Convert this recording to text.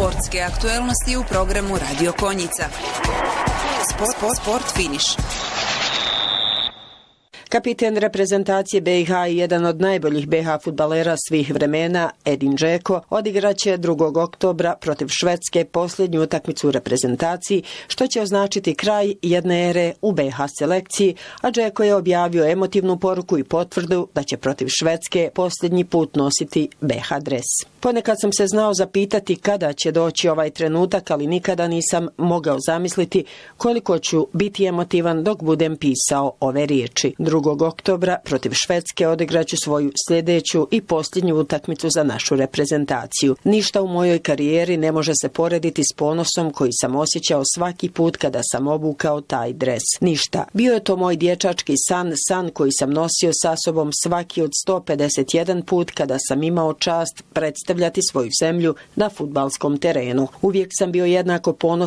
Sportske aktuelnosti u programu Radio Konjica. Sport finiš. Kapiten reprezentacije BiH i jedan od najboljih BiH fudbalera svih vremena, Edin Džeko, odigraće 2. oktobra protiv Švedske posljednju utakmicu u reprezentaciji, što će označiti kraj jedne ere u BiH selekciji, a Džeko je objavio emotivnu poruku i potvrdu da će protiv Švedske posljednji put nositi BiH dres. Ponekad sam se znao zapitati kada će doći ovaj trenutak, ali nikada nisam mogao zamisliti koliko ću biti emotivan dok budem pisao ove riječi. 2. oktobra protiv Švedske odigraću svoju sljedeću i posljednju utakmicu za našu reprezentaciju. Ništa u mojoj karijeri ne može se porediti s ponosom koji sam osjećao svaki put kada sam obukao taj dres. Ništa. Bio je to moj dječački san koji sam nosio sa sobom svaki od 151 put kada sam imao čast predstavljati svoju zemlju na fudbalskom terenu. Uvijek sam bio jednako ponosan